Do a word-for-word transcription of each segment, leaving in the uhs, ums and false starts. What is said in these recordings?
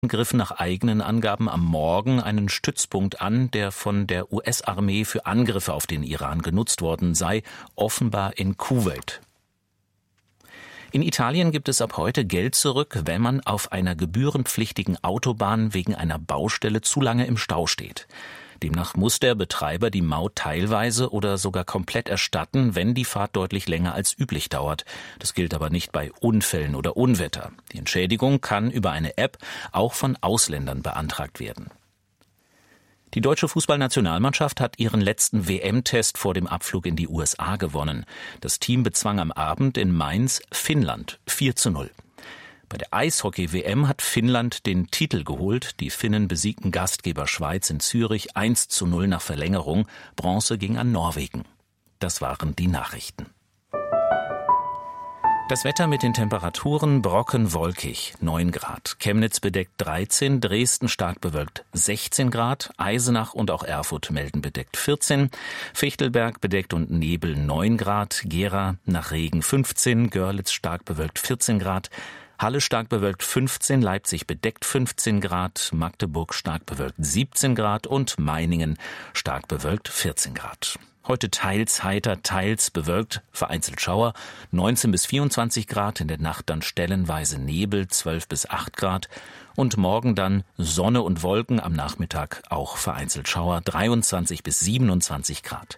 griffen nach eigenen Angaben am Morgen einen Stützpunkt an, der von der U S-Armee für Angriffe auf den Iran genutzt worden sei, offenbar in Kuwait. In Italien gibt es ab heute Geld zurück, wenn man auf einer gebührenpflichtigen Autobahn wegen einer Baustelle zu lange im Stau steht. Demnach muss der Betreiber die Maut teilweise oder sogar komplett erstatten, wenn die Fahrt deutlich länger als üblich dauert. Das gilt aber nicht bei Unfällen oder Unwetter. Die Entschädigung kann über eine App auch von Ausländern beantragt werden. Die deutsche Fußballnationalmannschaft hat ihren letzten W M-Test vor dem Abflug in die U S A gewonnen. Das Team bezwang am Abend in Mainz Finnland vier zu null. Bei der Eishockey-W M hat Finnland den Titel geholt. Die Finnen besiegten Gastgeber Schweiz in Zürich eins zu null nach Verlängerung. Bronze ging an Norwegen. Das waren die Nachrichten. Das Wetter mit den Temperaturen: Brocken wolkig, neun Grad. Chemnitz bedeckt dreizehn, Dresden stark bewölkt sechzehn Grad. Eisenach und auch Erfurt melden bedeckt vierzehn. Fichtelberg bedeckt und Nebel neun Grad. Gera nach Regen fünfzehn. Görlitz stark bewölkt vierzehn Grad. Halle stark bewölkt fünfzehn, Leipzig bedeckt fünfzehn Grad, Magdeburg stark bewölkt siebzehn Grad und Meiningen stark bewölkt vierzehn Grad. Heute teils heiter, teils bewölkt, vereinzelt Schauer, neunzehn bis vierundzwanzig Grad, in der Nacht dann stellenweise Nebel, zwölf bis acht Grad und morgen dann Sonne und Wolken, am Nachmittag auch vereinzelt Schauer, dreiundzwanzig bis siebenundzwanzig Grad.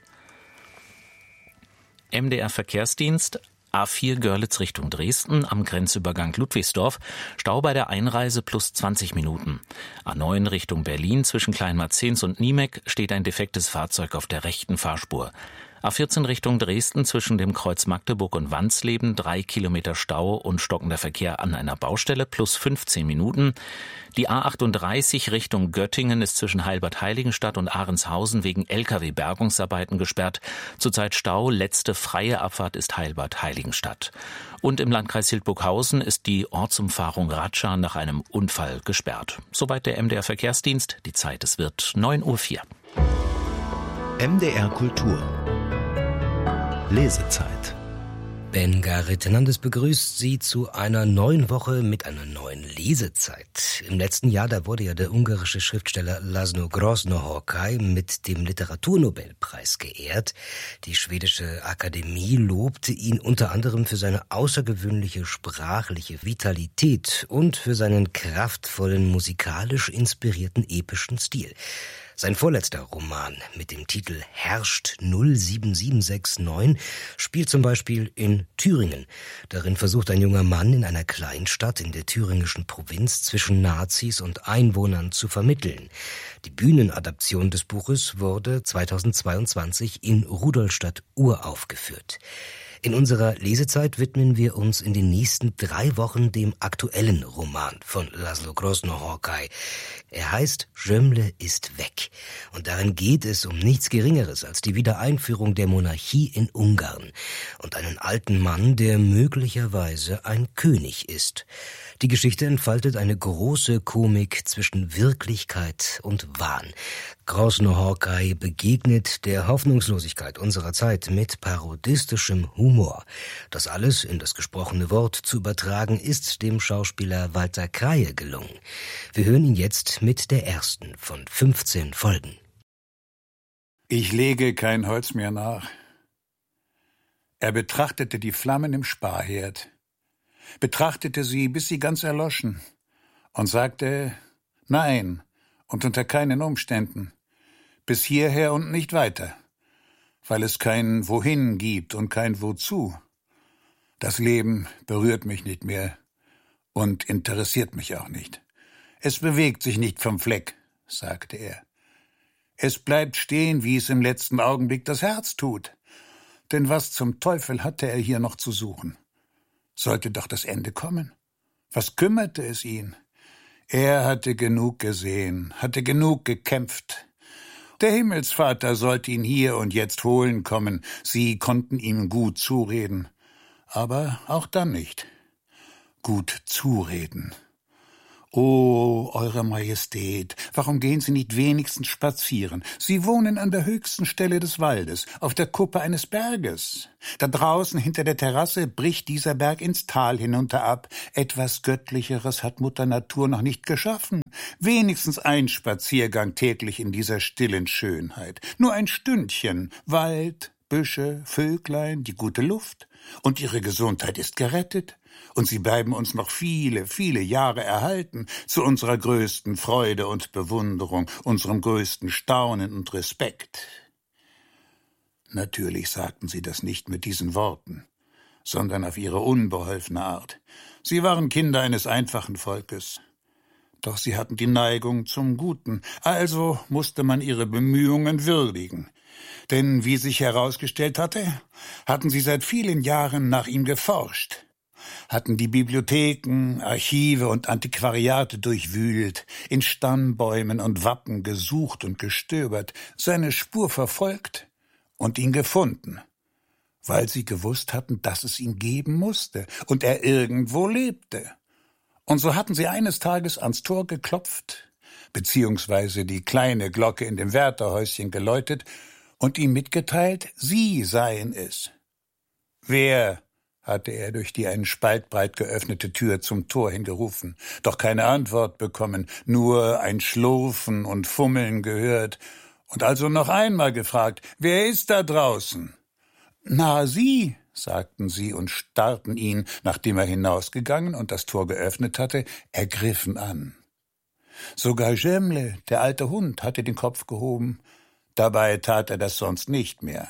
M D R Verkehrsdienst: A vier Görlitz Richtung Dresden am Grenzübergang Ludwigsdorf. Stau bei der Einreise plus zwanzig Minuten. A neun Richtung Berlin zwischen Kleinmarzens und Niemek steht ein defektes Fahrzeug auf der rechten Fahrspur. A vierzehn Richtung Dresden zwischen dem Kreuz Magdeburg und Wansleben drei Kilometer Stau und stockender Verkehr an einer Baustelle plus fünfzehn Minuten. Die A achtunddreißig Richtung Göttingen ist zwischen Heilbad-Heiligenstadt und Ahrenshausen wegen L K W-Bergungsarbeiten gesperrt. Zurzeit Stau, letzte freie Abfahrt ist Heilbad-Heiligenstadt. Und im Landkreis Hildburghausen ist die Ortsumfahrung Ratscha nach einem Unfall gesperrt. Soweit der M D R Verkehrsdienst. Die Zeit, es wird neun Uhr vier. M D R Kultur. Lesezeit. Ben Garrit Hernandez begrüßt Sie zu einer neuen Woche mit einer neuen Lesezeit. Im letzten Jahr, da wurde ja der ungarische Schriftsteller László Grossnohorkai mit dem Literaturnobelpreis geehrt. Die schwedische Akademie lobte ihn unter anderem für seine außergewöhnliche sprachliche Vitalität und für seinen kraftvollen, musikalisch inspirierten epischen Stil. Sein vorletzter Roman mit dem Titel Herrscht null sieben sieben sechs neun spielt zum Beispiel in Thüringen. Darin versucht ein junger Mann in einer Kleinstadt in der thüringischen Provinz zwischen Nazis und Einwohnern zu vermitteln. Die Bühnenadaption des Buches wurde zweitausendzweiundzwanzig in Rudolstadt uraufgeführt. In unserer Lesezeit widmen wir uns in den nächsten drei Wochen dem aktuellen Roman von László Grossnohorkai. Er heißt Gömle ist weg. Und darin geht es um nichts Geringeres als die Wiedereinführung der Monarchie in Ungarn und einen alten Mann, der möglicherweise ein König ist. Die Geschichte entfaltet eine große Komik zwischen Wirklichkeit und Wahn. Grossnohorkai begegnet der Hoffnungslosigkeit unserer Zeit mit parodistischem Humor. Das alles in das gesprochene Wort zu übertragen, ist dem Schauspieler Walter Kraje gelungen. Wir hören ihn jetzt mit der ersten von fünfzehn Folgen. Ich lege kein Holz mehr nach. Er betrachtete die Flammen im Sparherd, betrachtete sie, bis sie ganz erloschen, und sagte, nein, und unter keinen Umständen, bis hierher und nicht weiter, weil es kein Wohin gibt und kein Wozu. Das Leben berührt mich nicht mehr und interessiert mich auch nicht. Es bewegt sich nicht vom Fleck, sagte er. Es bleibt stehen, wie es im letzten Augenblick das Herz tut. Denn was zum Teufel hatte er hier noch zu suchen? Sollte doch das Ende kommen. Was kümmerte es ihn? Er hatte genug gesehen, hatte genug gekämpft. Der Himmelsvater sollte ihn hier und jetzt holen kommen. Sie konnten ihm gut zureden. Aber auch dann nicht. Gut zureden. »O, Eure Majestät, warum gehen Sie nicht wenigstens spazieren? Sie wohnen an der höchsten Stelle des Waldes, auf der Kuppe eines Berges. Da draußen hinter der Terrasse bricht dieser Berg ins Tal hinunter ab. Etwas Göttlicheres hat Mutter Natur noch nicht geschaffen. Wenigstens ein Spaziergang täglich in dieser stillen Schönheit. Nur ein Stündchen, Wald, Büsche, Vöglein, die gute Luft. Und Ihre Gesundheit ist gerettet. Und sie bleiben uns noch viele, viele Jahre erhalten, zu unserer größten Freude und Bewunderung, unserem größten Staunen und Respekt.« Natürlich sagten sie das nicht mit diesen Worten, sondern auf ihre unbeholfene Art. Sie waren Kinder eines einfachen Volkes. Doch sie hatten die Neigung zum Guten, also musste man ihre Bemühungen würdigen. Denn, wie sich herausgestellt hatte, hatten sie seit vielen Jahren nach ihm geforscht, hatten die Bibliotheken, Archive und Antiquariate durchwühlt, in Stammbäumen und Wappen gesucht und gestöbert, seine Spur verfolgt und ihn gefunden, weil sie gewusst hatten, dass es ihn geben musste und er irgendwo lebte. Und so hatten sie eines Tages ans Tor geklopft, beziehungsweise die kleine Glocke in dem Wärterhäuschen geläutet und ihm mitgeteilt, sie seien es. »Wer?« hatte er durch die einen Spalt breit geöffnete Tür zum Tor hingerufen, doch keine Antwort bekommen, nur ein Schlurfen und Fummeln gehört, und also noch einmal gefragt, »Wer ist da draußen?« »Na, Sie«, sagten sie und starrten ihn, nachdem er hinausgegangen und das Tor geöffnet hatte, ergriffen an. Sogar Jemle, der alte Hund, hatte den Kopf gehoben, dabei tat er das sonst nicht mehr.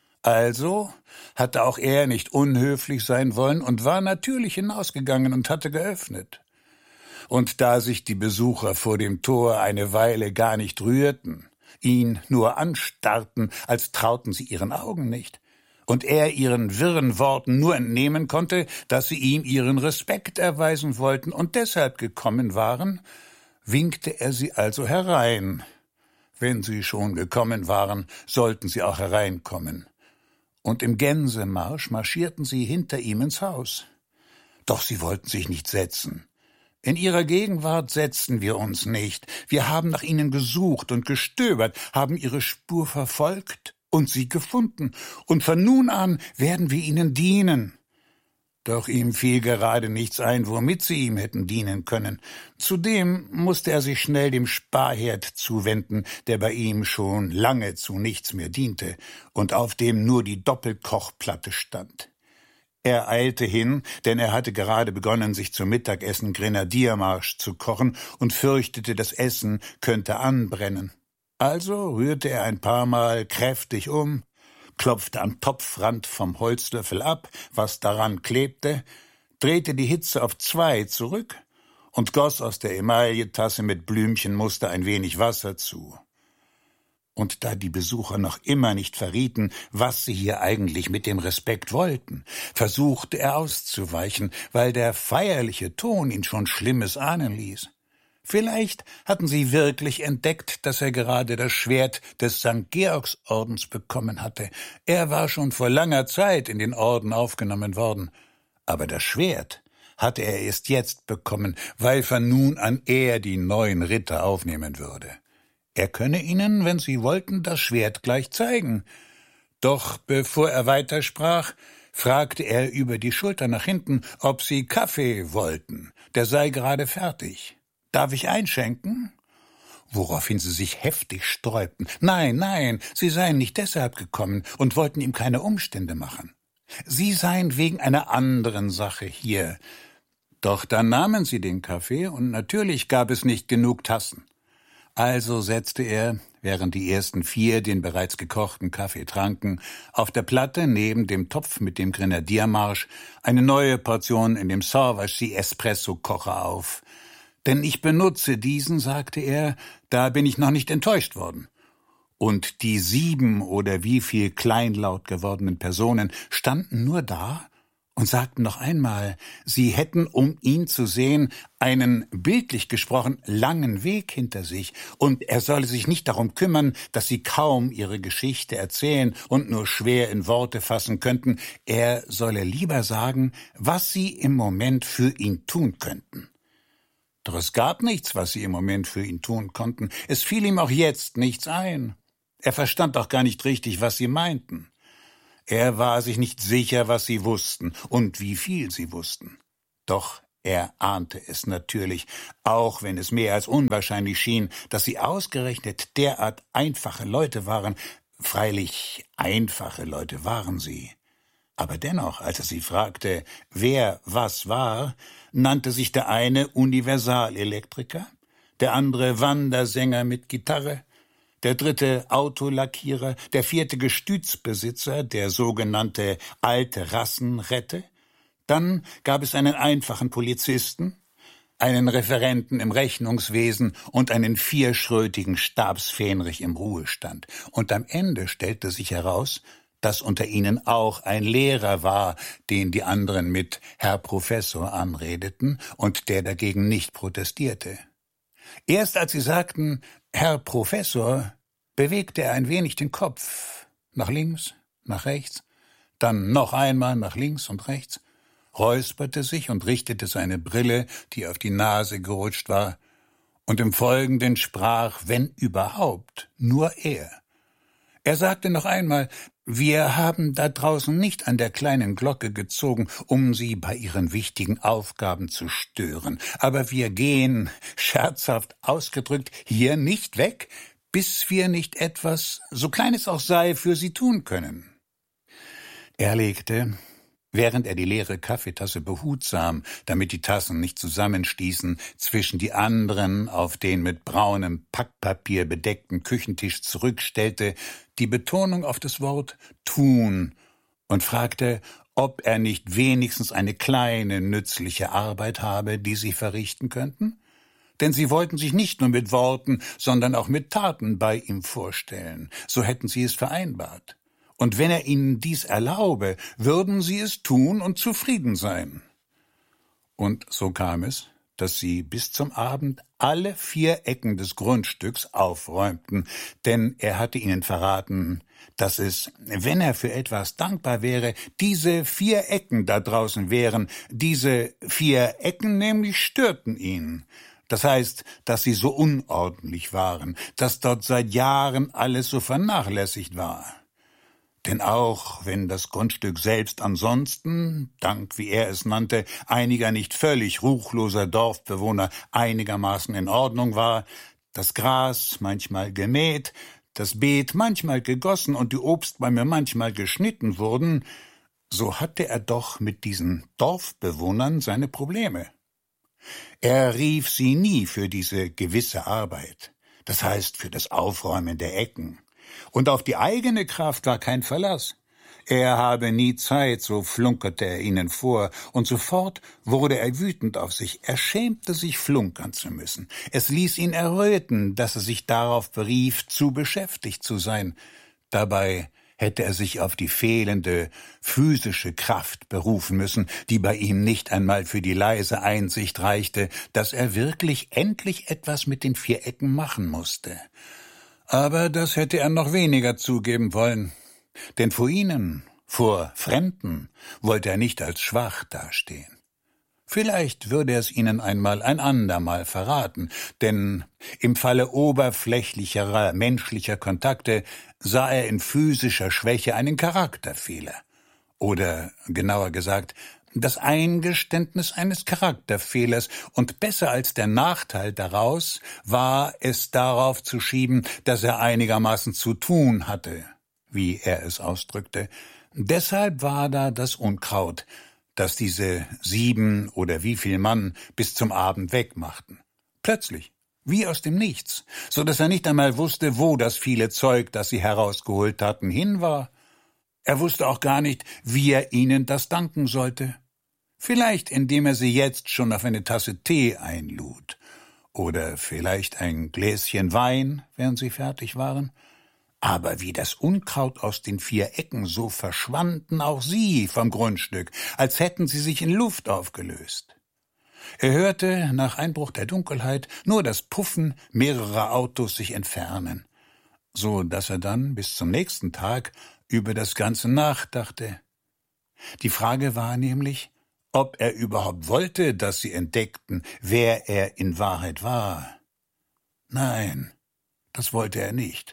Also hatte auch er nicht unhöflich sein wollen und war natürlich hinausgegangen und hatte geöffnet. Und da sich die Besucher vor dem Tor eine Weile gar nicht rührten, ihn nur anstarrten, als trauten sie ihren Augen nicht, und er ihren wirren Worten nur entnehmen konnte, dass sie ihm ihren Respekt erweisen wollten und deshalb gekommen waren, winkte er sie also herein. Wenn sie schon gekommen waren, sollten sie auch hereinkommen. Und im Gänsemarsch marschierten sie hinter ihm ins Haus. Doch sie wollten sich nicht setzen. In ihrer Gegenwart setzten wir uns nicht. Wir haben nach ihnen gesucht und gestöbert, haben ihre Spur verfolgt und sie gefunden. Und von nun an werden wir ihnen dienen. Doch ihm fiel gerade nichts ein, womit sie ihm hätten dienen können. Zudem musste er sich schnell dem Sparherd zuwenden, der bei ihm schon lange zu nichts mehr diente und auf dem nur die Doppelkochplatte stand. Er eilte hin, denn er hatte gerade begonnen, sich zum Mittagessen Grenadiermarsch zu kochen und fürchtete, das Essen könnte anbrennen. Also rührte er ein paar Mal kräftig um, klopfte am Topfrand vom Holzlöffel ab, was daran klebte, drehte die Hitze auf zwei zurück und goss aus der Emailletasse mit Blümchenmuster ein wenig Wasser zu. Und da die Besucher noch immer nicht verrieten, was sie hier eigentlich mit dem Respekt wollten, versuchte er auszuweichen, weil der feierliche Ton ihn schon Schlimmes ahnen ließ. Vielleicht hatten sie wirklich entdeckt, dass er gerade das Schwert des Sankt Georgsordens bekommen hatte. Er war schon vor langer Zeit in den Orden aufgenommen worden. Aber das Schwert hatte er erst jetzt bekommen, weil von nun an er die neuen Ritter aufnehmen würde. Er könne ihnen, wenn sie wollten, das Schwert gleich zeigen. Doch bevor er weitersprach, fragte er über die Schulter nach hinten, ob sie Kaffee wollten. Der sei gerade fertig. »Darf ich einschenken?« Woraufhin sie sich heftig sträubten. Nein, nein, sie seien nicht deshalb gekommen und wollten ihm keine Umstände machen. Sie seien wegen einer anderen Sache hier. Doch dann nahmen sie den Kaffee und natürlich gab es nicht genug Tassen. Also setzte er, während die ersten vier den bereits gekochten Kaffee tranken, auf der Platte neben dem Topf mit dem Grenadiermarsch eine neue Portion in dem Sorvaci-Espresso-Kocher auf. »Denn ich benutze diesen«, sagte er, »da bin ich noch nicht enttäuscht worden.« Und die sieben oder wie viel kleinlaut gewordenen Personen standen nur da und sagten noch einmal, sie hätten, um ihn zu sehen, einen, bildlich gesprochen, langen Weg hinter sich, und er solle sich nicht darum kümmern, dass sie kaum ihre Geschichte erzählen und nur schwer in Worte fassen könnten, er solle lieber sagen, was sie im Moment für ihn tun könnten. Doch es gab nichts, was sie im Moment für ihn tun konnten. Es fiel ihm auch jetzt nichts ein. Er verstand auch gar nicht richtig, was sie meinten. Er war sich nicht sicher, was sie wussten und wie viel sie wussten. Doch er ahnte es natürlich, auch wenn es mehr als unwahrscheinlich schien, dass sie ausgerechnet derart einfache Leute waren. Freilich, einfache Leute waren sie. Aber dennoch, als er sie fragte, wer was war, nannte sich der eine Universalelektriker, der andere Wandersänger mit Gitarre, der dritte Autolackierer, der vierte Gestütsbesitzer, der sogenannte alte Rassenrette. Dann gab es einen einfachen Polizisten, einen Referenten im Rechnungswesen und einen vierschrötigen Stabsfähnrich im Ruhestand. Und am Ende stellte sich heraus, dass unter ihnen auch ein Lehrer war, den die anderen mit Herr Professor anredeten und der dagegen nicht protestierte. Erst als sie sagten, Herr Professor, bewegte er ein wenig den Kopf, nach links, nach rechts, dann noch einmal nach links und rechts, räusperte sich und richtete seine Brille, die auf die Nase gerutscht war, und im Folgenden sprach, wenn überhaupt, nur er. Er sagte noch einmal, wir haben da draußen nicht an der kleinen Glocke gezogen, um Sie bei Ihren wichtigen Aufgaben zu stören, aber wir gehen, scherzhaft ausgedrückt, hier nicht weg, bis wir nicht etwas, so klein es auch sei, für Sie tun können. Er legte, während er die leere Kaffeetasse behutsam, damit die Tassen nicht zusammenstießen, zwischen die anderen auf den mit braunem Packpapier bedeckten Küchentisch zurückstellte, die Betonung auf das Wort tun und fragte, ob er nicht wenigstens eine kleine, nützliche Arbeit habe, die sie verrichten könnten? Denn sie wollten sich nicht nur mit Worten, sondern auch mit Taten bei ihm vorstellen. So hätten sie es vereinbart. Und wenn er ihnen dies erlaube, würden sie es tun und zufrieden sein. Und so kam es, dass sie bis zum Abend alle vier Ecken des Grundstücks aufräumten, denn er hatte ihnen verraten, dass es, wenn er für etwas dankbar wäre, diese vier Ecken da draußen wären. Diese vier Ecken nämlich störten ihn. Das heißt, dass sie so unordentlich waren, dass dort seit Jahren alles so vernachlässigt war. Denn auch wenn das Grundstück selbst ansonsten, dank wie er es nannte, einiger nicht völlig ruchloser Dorfbewohner einigermaßen in Ordnung war, das Gras manchmal gemäht, das Beet manchmal gegossen und die Obstbäume manchmal geschnitten wurden, so hatte er doch mit diesen Dorfbewohnern seine Probleme. Er rief sie nie für diese gewisse Arbeit, das heißt für das Aufräumen der Ecken. Und auf die eigene Kraft war kein Verlass. Er habe nie Zeit, so flunkerte er ihnen vor, und sofort wurde er wütend auf sich. Er schämte sich, flunkern zu müssen. Es ließ ihn erröten, dass er sich darauf berief, zu beschäftigt zu sein. Dabei hätte er sich auf die fehlende physische Kraft berufen müssen, die bei ihm nicht einmal für die leise Einsicht reichte, dass er wirklich endlich etwas mit den vier Ecken machen musste. Aber das hätte er noch weniger zugeben wollen, denn vor ihnen, vor Fremden, wollte er nicht als schwach dastehen. Vielleicht würde er es ihnen einmal ein andermal verraten, denn im Falle oberflächlicherer menschlicher Kontakte sah er in physischer Schwäche einen Charakterfehler. Oder, genauer gesagt, das Eingeständnis eines Charakterfehlers, und besser als der Nachteil daraus war es darauf zu schieben, dass er einigermaßen zu tun hatte, wie er es ausdrückte. Deshalb war da das Unkraut, das diese sieben oder wie viel Mann bis zum Abend wegmachten. Plötzlich, wie aus dem Nichts, so dass er nicht einmal wusste, wo das viele Zeug, das sie herausgeholt hatten, hin war. Er wusste auch gar nicht, wie er ihnen das danken sollte. Vielleicht, indem er sie jetzt schon auf eine Tasse Tee einlud. Oder vielleicht ein Gläschen Wein, während sie fertig waren. Aber wie das Unkraut aus den vier Ecken, so verschwanden auch sie vom Grundstück, als hätten sie sich in Luft aufgelöst. Er hörte nach Einbruch der Dunkelheit nur das Puffen mehrerer Autos sich entfernen, so dass er dann bis zum nächsten Tag über das Ganze nachdachte. Die Frage war nämlich, ob er überhaupt wollte, dass sie entdeckten, wer er in Wahrheit war. Nein, das wollte er nicht.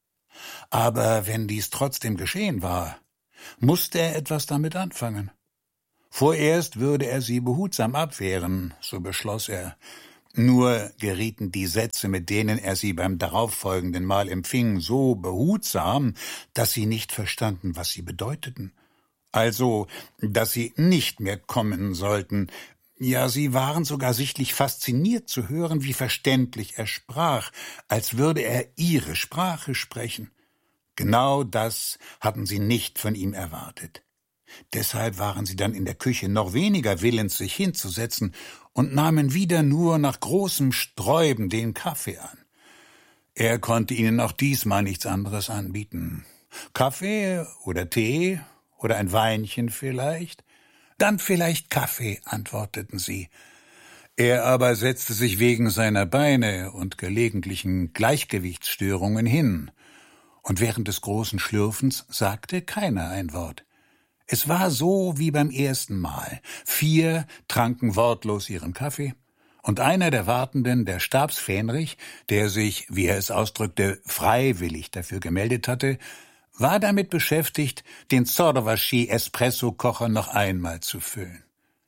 Aber wenn dies trotzdem geschehen war, musste er etwas damit anfangen. Vorerst würde er sie behutsam abwehren, so beschloss er. Nur gerieten die Sätze, mit denen er sie beim darauffolgenden Mal empfing, so behutsam, dass sie nicht verstanden, was sie bedeuteten. Also, dass sie nicht mehr kommen sollten. Ja, sie waren sogar sichtlich fasziniert zu hören, wie verständlich er sprach, als würde er ihre Sprache sprechen. Genau das hatten sie nicht von ihm erwartet. Deshalb waren sie dann in der Küche noch weniger willens, sich hinzusetzen und nahmen wieder nur nach großem Sträuben den Kaffee an. Er konnte ihnen auch diesmal nichts anderes anbieten. Kaffee oder Tee oder ein Weinchen vielleicht? Dann vielleicht Kaffee, antworteten sie. Er aber setzte sich wegen seiner Beine und gelegentlichen Gleichgewichtsstörungen hin, und während des großen Schlürfens sagte keiner ein Wort. Es war so wie beim ersten Mal. Vier tranken wortlos ihren Kaffee, und einer der Wartenden, der Stabsfähnrich, der sich, wie er es ausdrückte, freiwillig dafür gemeldet hatte, war damit beschäftigt, den Zordawashi-Espresso-Kocher noch einmal zu füllen.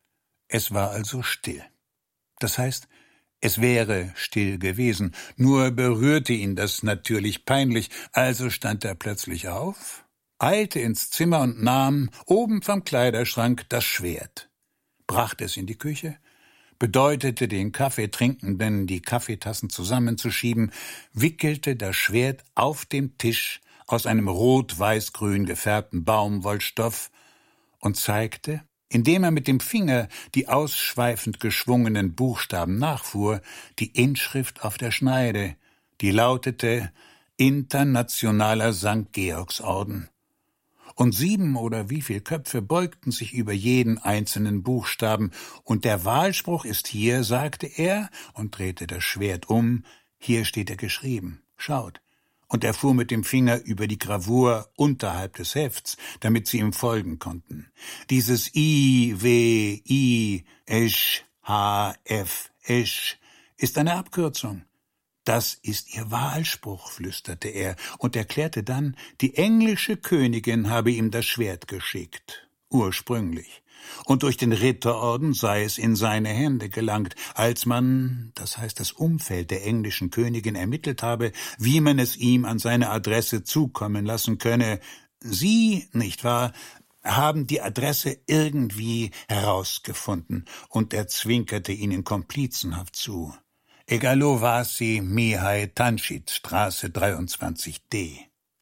Es war also still. Das heißt, es wäre still gewesen, nur berührte ihn das natürlich peinlich, also stand er plötzlich auf, eilte ins Zimmer und nahm oben vom Kleiderschrank das Schwert, brachte es in die Küche, bedeutete den Kaffeetrinkenden, die Kaffeetassen zusammenzuschieben, wickelte das Schwert auf dem Tisch aus einem rot-weiß-grün gefärbten Baumwollstoff und zeigte, indem er mit dem Finger die ausschweifend geschwungenen Buchstaben nachfuhr, die Inschrift auf der Schneide, die lautete Internationaler Sankt Georgsorden. Und sieben oder wie viel Köpfe beugten sich über jeden einzelnen Buchstaben, und der Wahlspruch ist hier, sagte er und drehte das Schwert um, hier steht er geschrieben, schaut. Und er fuhr mit dem Finger über die Gravur unterhalb des Hefts, damit sie ihm folgen konnten. Dieses I, W, I, Esch, H, F, Esch ist eine Abkürzung. Das ist ihr Wahlspruch, flüsterte er und erklärte dann, die englische Königin habe ihm das Schwert geschickt, ursprünglich. Und durch den Ritterorden sei es in seine Hände gelangt, als man, das heißt das Umfeld der englischen Königin, ermittelt habe, wie man es ihm an seine Adresse zukommen lassen könne. Sie, nicht wahr, haben die Adresse irgendwie herausgefunden, und er zwinkerte ihnen komplizenhaft zu. Egalovasi Mihai Tanschit, Straße dreiundzwanzig D.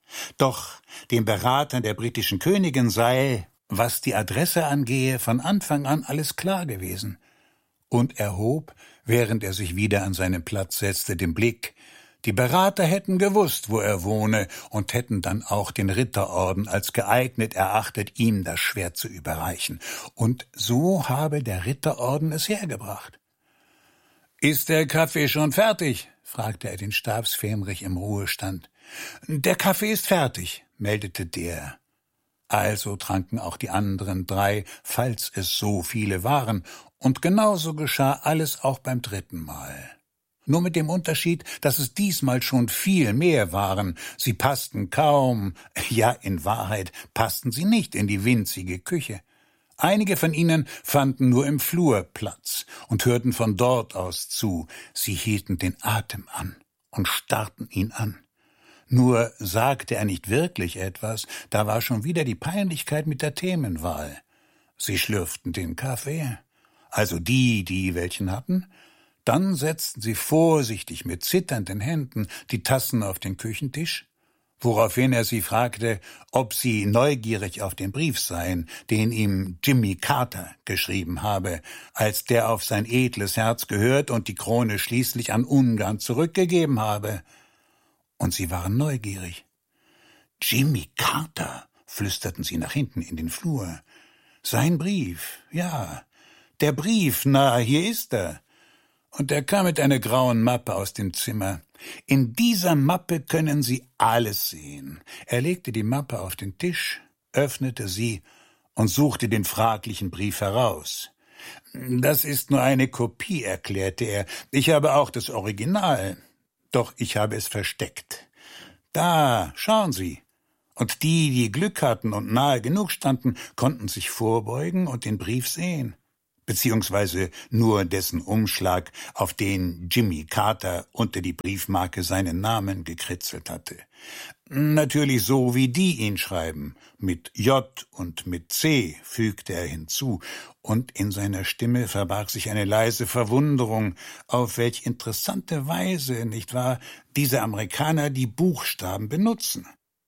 Doch den Beratern der britischen Königin sei, was die Adresse angehe, von Anfang an alles klar gewesen. Und er hob, während er sich wieder an seinen Platz setzte, den Blick. Die Berater hätten gewusst, wo er wohne, und hätten dann auch den Ritterorden als geeignet erachtet, ihm das Schwert zu überreichen. Und so habe der Ritterorden es hergebracht. »Ist der Kaffee schon fertig?« fragte er den Stabsfähnrich im Ruhestand. »Der Kaffee ist fertig«, meldete der. Also tranken auch die anderen drei, falls es so viele waren, und genauso geschah alles auch beim dritten Mal. Nur mit dem Unterschied, dass es diesmal schon viel mehr waren. Sie passten kaum, ja, in Wahrheit passten sie nicht in die winzige Küche. Einige von ihnen fanden nur im Flur Platz und hörten von dort aus zu. Sie hielten den Atem an und starrten ihn an. Nur sagte er nicht wirklich etwas, da war schon wieder die Peinlichkeit mit der Themenwahl. Sie schlürften den Kaffee, also die, die welchen hatten, dann setzten sie vorsichtig mit zitternden Händen die Tassen auf den Küchentisch, woraufhin er sie fragte, ob sie neugierig auf den Brief seien, den ihm Jimmy Carter geschrieben habe, als der auf sein edles Herz gehört und die Krone schließlich an Ungarn zurückgegeben habe. Und sie waren neugierig. »Jimmy Carter«, flüsterten sie nach hinten in den Flur. »Sein Brief, ja, der Brief, na, hier ist er.« Und er kam mit einer grauen Mappe aus dem Zimmer. »In dieser Mappe können Sie alles sehen.« Er legte die Mappe auf den Tisch, öffnete sie und suchte den fraglichen Brief heraus. Das ist nur eine Kopie, erklärte er. Ich habe auch das Original. Doch ich habe es versteckt. Da, schauen Sie. Und die, die Glück hatten und nahe genug standen, konnten sich vorbeugen und den Brief sehen. Beziehungsweise nur dessen Umschlag, auf den Jimmy Carter unter die Briefmarke seinen Namen gekritzelt hatte. Natürlich so, wie die ihn schreiben, mit J und mit C, fügte er hinzu, und in seiner Stimme verbarg sich eine leise Verwunderung, auf welch interessante Weise, nicht wahr, diese Amerikaner die Buchstaben benutzen.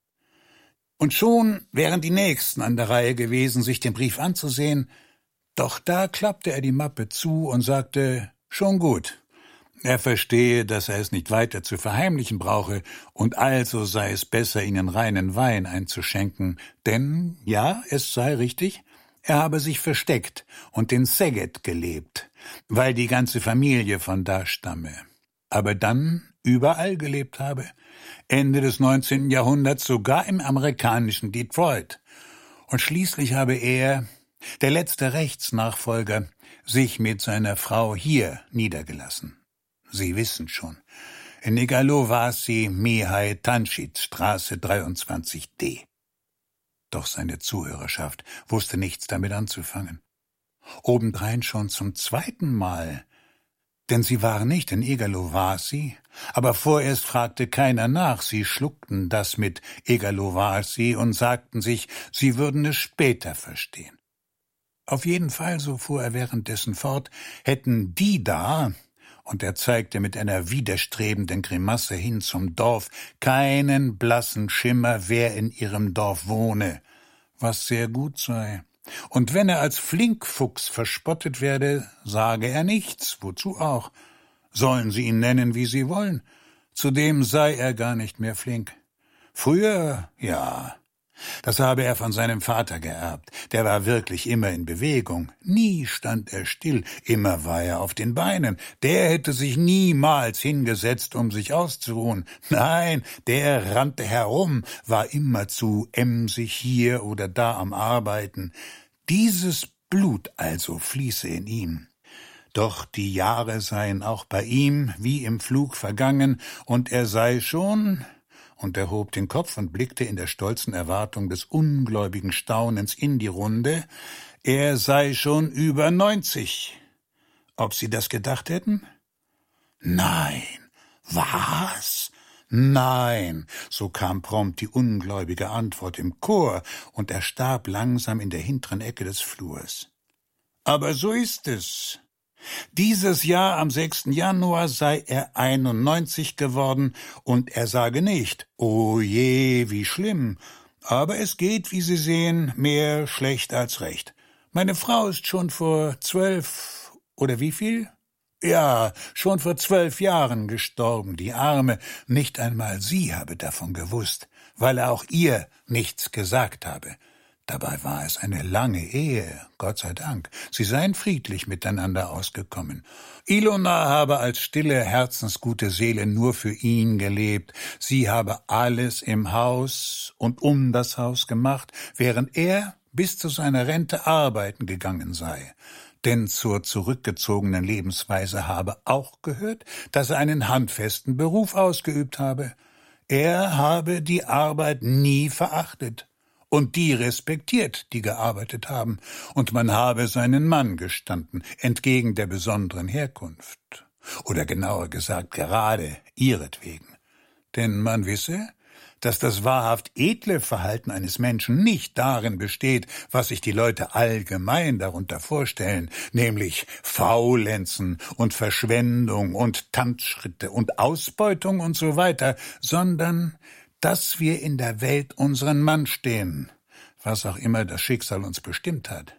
Und schon wären die Nächsten an der Reihe gewesen, sich den Brief anzusehen, doch da klappte er die Mappe zu und sagte, schon gut. Er verstehe, dass er es nicht weiter zu verheimlichen brauche, und also sei es besser, ihnen reinen Wein einzuschenken, denn, ja, es sei richtig, er habe sich versteckt und in Saget gelebt, weil die ganze Familie von da stamme, aber dann überall gelebt habe, Ende des neunzehnten Jahrhunderts sogar im amerikanischen Detroit. Und schließlich habe er, der letzte Rechtsnachfolger, sich mit seiner Frau hier niedergelassen. Sie wissen schon, in Igalovasi Mihai Tanschit Straße dreiundzwanzig D. Doch seine Zuhörerschaft wusste nichts damit anzufangen. Obendrein schon zum zweiten Mal, denn sie waren nicht in Igalovasi, aber vorerst fragte keiner nach, sie schluckten das mit Igalovasi und sagten sich, sie würden es später verstehen. Auf jeden Fall, so fuhr er währenddessen fort, hätten die da, und er zeigte mit einer widerstrebenden Grimasse hin zum Dorf, keinen blassen Schimmer, wer in ihrem Dorf wohne, was sehr gut sei. Und wenn er als Flinkfuchs verspottet werde, sage er nichts, wozu auch. Sollen sie ihn nennen, wie sie wollen. Zudem sei er gar nicht mehr flink. Früher, ja, das habe er von seinem Vater geerbt. Der war wirklich immer in Bewegung. Nie stand er still, immer war er auf den Beinen. Der hätte sich niemals hingesetzt, um sich auszuruhen. Nein, der rannte herum, war immerzu emsig hier oder da am Arbeiten. Dieses Blut also fließe in ihm. Doch die Jahre seien auch bei ihm wie im Flug vergangen, und er sei schon... Und er hob den Kopf und blickte in der stolzen Erwartung des ungläubigen Staunens in die Runde, er sei schon über neunzig. Ob sie das gedacht hätten? Nein. Was? Nein, so kam prompt die ungläubige Antwort im Chor, und er starb langsam in der hinteren Ecke des Flurs. Aber so ist es. Dieses Jahr am sechsten Januar sei er einundneunzig geworden, und er sage nicht, oh je, wie schlimm, aber es geht, wie Sie sehen, mehr schlecht als recht. Meine Frau ist schon vor zwölf, oder wie viel? Ja, schon vor zwölf Jahren gestorben, die Arme, nicht einmal sie habe davon gewusst, weil er auch ihr nichts gesagt habe. Dabei war es eine lange Ehe, Gott sei Dank. Sie seien friedlich miteinander ausgekommen. Ilona habe als stille, herzensgute Seele nur für ihn gelebt. Sie habe alles im Haus und um das Haus gemacht, während er bis zu seiner Rente arbeiten gegangen sei. Denn zur zurückgezogenen Lebensweise habe auch gehört, dass er einen handfesten Beruf ausgeübt habe. Er habe die Arbeit nie verachtet. Und die respektiert, die gearbeitet haben, und man habe seinen Mann gestanden, entgegen der besonderen Herkunft. Oder genauer gesagt, gerade ihretwegen. Denn man wisse, dass das wahrhaft edle Verhalten eines Menschen nicht darin besteht, was sich die Leute allgemein darunter vorstellen, nämlich Faulenzen und Verschwendung und Tanzschritte und Ausbeutung und so weiter, sondern dass wir in der Welt unseren Mann stehen, was auch immer das Schicksal uns bestimmt hat.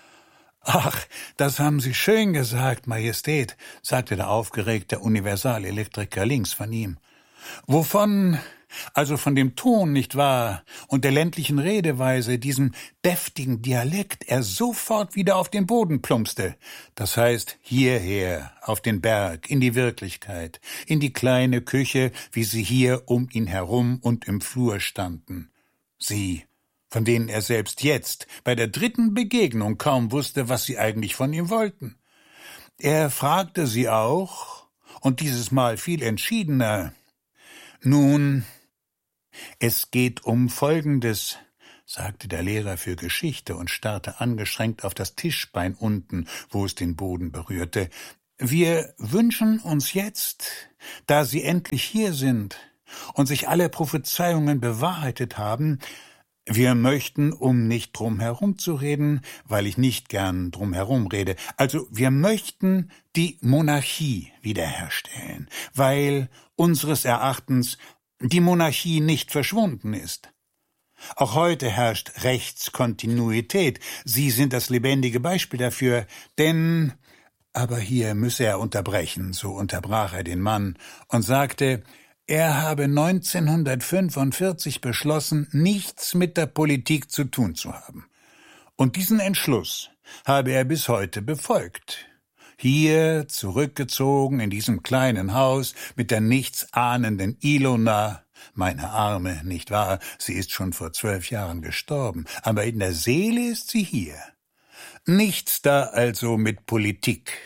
»Ach, das haben Sie schön gesagt, Majestät«, sagte der aufgeregte Universalelektriker links von ihm. »Wovon, also von dem Ton, nicht wahr, und der ländlichen Redeweise, diesem deftigen Dialekt, er sofort wieder auf den Boden plumpste. Das heißt, hierher, auf den Berg, in die Wirklichkeit, in die kleine Küche, wie sie hier um ihn herum und im Flur standen. Sie von denen er selbst jetzt bei der dritten Begegnung kaum wusste, was sie eigentlich von ihm wollten. Er fragte sie auch, und dieses Mal viel entschiedener: »Nun, es geht um Folgendes«, sagte der Lehrer für Geschichte und starrte angestrengt auf das Tischbein unten, wo es den Boden berührte. »Wir wünschen uns jetzt, da Sie endlich hier sind und sich alle Prophezeiungen bewahrheitet haben, wir möchten, um nicht drum herum zu reden, weil ich nicht gern drum herum rede, also wir möchten die Monarchie wiederherstellen, weil unseres Erachtens die Monarchie nicht verschwunden ist. Auch heute herrscht Rechtskontinuität. Sie sind das lebendige Beispiel dafür, denn…« Aber hier müsse er unterbrechen, so unterbrach er den Mann und sagte, er habe neunzehnhundertfünfundvierzig beschlossen, nichts mit der Politik zu tun zu haben. Und diesen Entschluss habe er bis heute befolgt. Hier, zurückgezogen in diesem kleinen Haus mit der nichtsahnenden Ilona, meine Arme, nicht wahr, sie ist schon vor zwölf Jahren gestorben, aber in der Seele ist sie hier. Nichts da also mit Politik.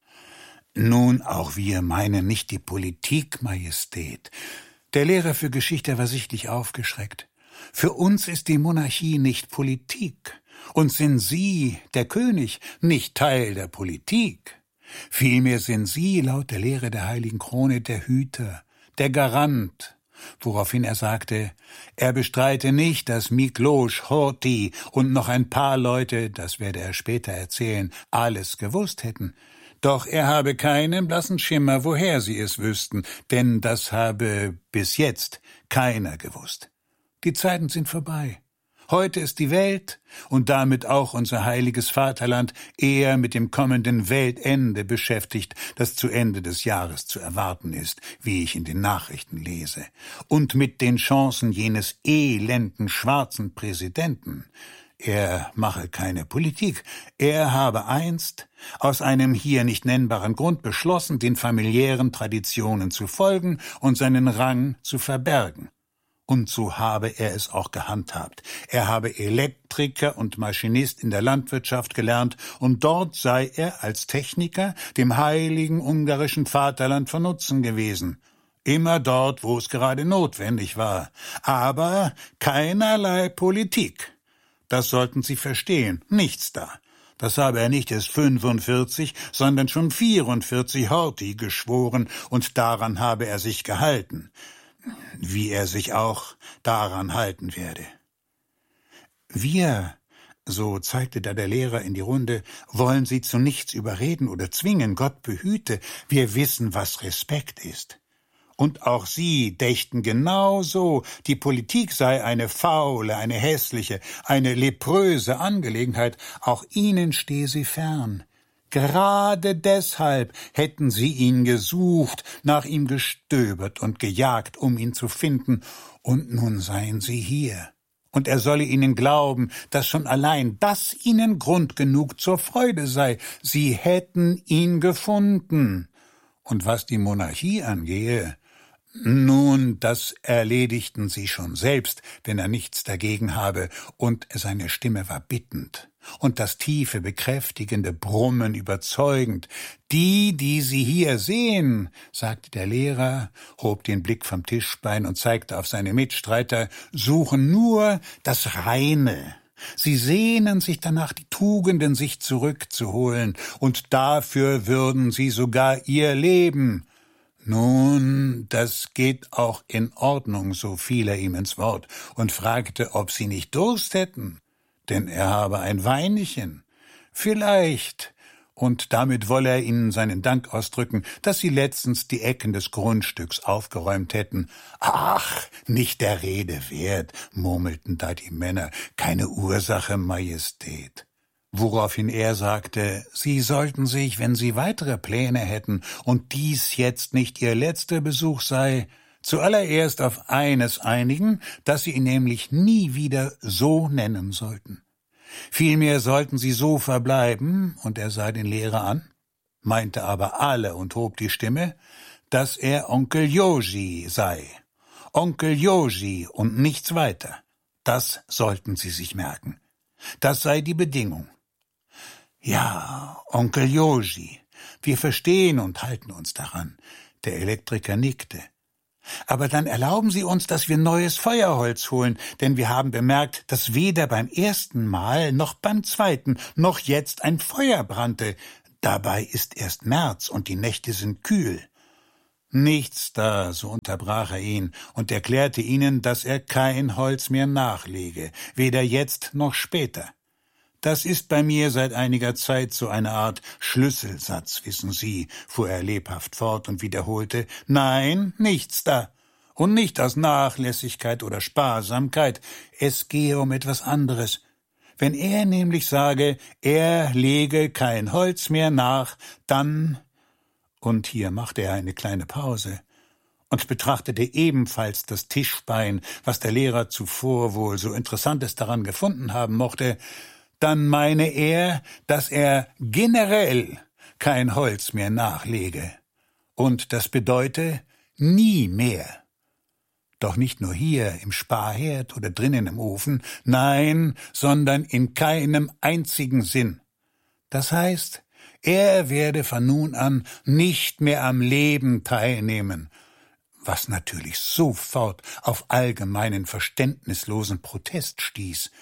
Nun, auch wir meinen nicht die Politik, Majestät. Der Lehrer für Geschichte war sichtlich aufgeschreckt. Für uns ist die Monarchie nicht Politik. Und sind Sie, der König, nicht Teil der Politik. Vielmehr sind Sie, laut der Lehre der Heiligen Krone, der Hüter, der Garant. Woraufhin er sagte, er bestreite nicht, dass Mikloš Horthy und noch ein paar Leute, das werde er später erzählen, alles gewusst hätten. Doch er habe keinen blassen Schimmer, woher sie es wüssten, denn das habe bis jetzt keiner gewusst. Die Zeiten sind vorbei. Heute ist die Welt und damit auch unser heiliges Vaterland eher mit dem kommenden Weltende beschäftigt, das zu Ende des Jahres zu erwarten ist, wie ich in den Nachrichten lese, und mit den Chancen jenes elenden schwarzen Präsidenten. Er mache keine Politik. Er habe einst aus einem hier nicht nennbaren Grund beschlossen, den familiären Traditionen zu folgen und seinen Rang zu verbergen. Und so habe er es auch gehandhabt. Er habe Elektriker und Maschinist in der Landwirtschaft gelernt, und dort sei er als Techniker dem heiligen ungarischen Vaterland von Nutzen gewesen. Immer dort, wo es gerade notwendig war. Aber keinerlei Politik. Das sollten Sie verstehen, nichts da. Das habe er nicht erst fünfundvierzig, sondern schon vierundvierzig Horthy geschworen, und daran habe er sich gehalten, wie er sich auch daran halten werde. Wir, so zeigte da der Lehrer in die Runde, wollen Sie zu nichts überreden oder zwingen, Gott behüte, wir wissen, was Respekt ist. Und auch Sie dächten genau so, die Politik sei eine faule, eine hässliche, eine lepröse Angelegenheit, auch Ihnen stehe sie fern. Gerade deshalb hätten Sie ihn gesucht, nach ihm gestöbert und gejagt, um ihn zu finden, und nun seien Sie hier. Und er solle Ihnen glauben, dass schon allein das Ihnen Grund genug zur Freude sei. Sie hätten ihn gefunden. Und was die Monarchie angehe, nun, das erledigten Sie schon selbst, wenn er nichts dagegen habe, und seine Stimme war bittend, und das tiefe, bekräftigende Brummen überzeugend. »Die, die Sie hier sehen«, sagte der Lehrer, hob den Blick vom Tischbein und zeigte auf seine Mitstreiter, »suchen nur das Reine. Sie sehnen sich danach, die Tugenden sich zurückzuholen, und dafür würden sie sogar ihr Leben.« Nun, das geht auch in Ordnung, so fiel er ihm ins Wort und fragte, ob sie nicht Durst hätten, denn er habe ein Weinchen. Vielleicht, und damit wolle er ihnen seinen Dank ausdrücken, dass sie letztens die Ecken des Grundstücks aufgeräumt hätten. »Ach, nicht der Rede wert«, murmelten da die Männer, »keine Ursache, Majestät.« Woraufhin er sagte, sie sollten sich, wenn sie weitere Pläne hätten und dies jetzt nicht ihr letzter Besuch sei, zuallererst auf eines einigen, dass sie ihn nämlich nie wieder so nennen sollten. Vielmehr sollten sie so verbleiben, und er sah den Lehrer an, meinte aber alle und hob die Stimme, dass er Onkel Joji sei. Onkel Joji und nichts weiter. Das sollten Sie sich merken. Das sei die Bedingung. Ja, Onkel Joji, wir verstehen und halten uns daran. Der Elektriker nickte. Aber dann erlauben Sie uns, dass wir neues Feuerholz holen, denn wir haben bemerkt, dass weder beim ersten Mal noch beim zweiten noch jetzt ein Feuer brannte. Dabei ist erst März und die Nächte sind kühl. Nichts da, so unterbrach er ihn und erklärte ihnen, dass er kein Holz mehr nachlege, weder jetzt noch später. Das ist bei mir seit einiger Zeit so eine Art Schlüsselsatz, wissen Sie, fuhr er lebhaft fort und wiederholte, nein, nichts da. Und nicht aus Nachlässigkeit oder Sparsamkeit, es gehe um etwas anderes. Wenn er nämlich sage, er lege kein Holz mehr nach, dann, und hier machte er eine kleine Pause und betrachtete ebenfalls das Tischbein, was der Lehrer zuvor wohl so Interessantes daran gefunden haben mochte, dann meine er, dass er generell kein Holz mehr nachlege. Und das bedeute nie mehr. Doch nicht nur hier im Sparherd oder drinnen im Ofen, nein, sondern in keinem einzigen Sinn. Das heißt, er werde von nun an nicht mehr am Leben teilnehmen, was natürlich sofort auf allgemeinen verständnislosen Protest stieß.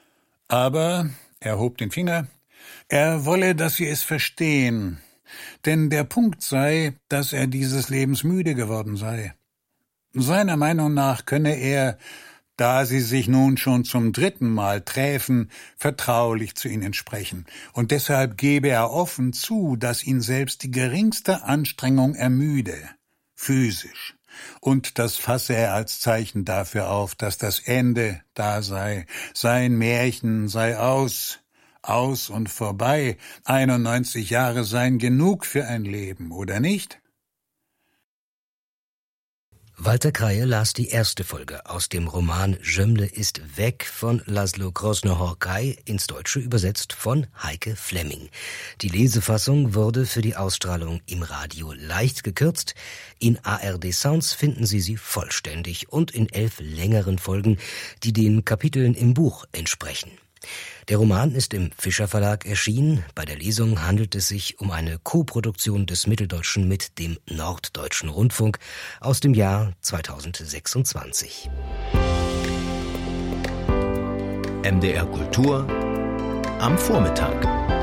Aber er hob den Finger, er wolle, dass sie es verstehen, denn der Punkt sei, dass er dieses Lebens müde geworden sei. Seiner Meinung nach könne er, da sie sich nun schon zum dritten Mal träfen, vertraulich zu ihnen sprechen, und deshalb gebe er offen zu, dass ihn selbst die geringste Anstrengung ermüde, physisch, und das fasse er als Zeichen dafür auf, dass das Ende da sei, sein Märchen sei aus, aus und vorbei, einundneunzig Jahre seien genug für ein Leben, oder nicht? Walter Kraje las die erste Folge aus dem Roman Jemle ist weg von Laszlo Krosno-Horkai, ins Deutsche übersetzt von Heike Flemming. Die Lesefassung wurde für die Ausstrahlung im Radio leicht gekürzt. In A R D Sounds finden Sie sie vollständig und in elf längeren Folgen, die den Kapiteln im Buch entsprechen. Der Roman ist im Fischer Verlag erschienen. Bei der Lesung handelt es sich um eine Koproduktion des Mitteldeutschen mit dem Norddeutschen Rundfunk aus dem Jahr zweitausendsechsundzwanzig. M D R Kultur am Vormittag.